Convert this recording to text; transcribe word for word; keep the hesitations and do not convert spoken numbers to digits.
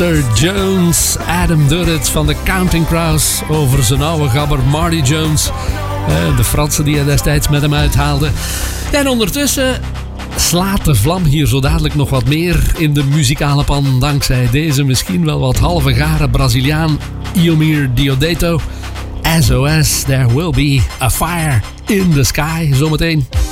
Jones, Adam Durit van de Counting Crows over zijn oude gabber Marty Jones. De Fransen die hij destijds met hem uithaalde. En ondertussen slaat de vlam hier zo dadelijk nog wat meer in de muzikale pan. Dankzij deze misschien wel wat halve gare Braziliaan Iomir Diodato. S O S, there will be a fire in the sky. Zometeen.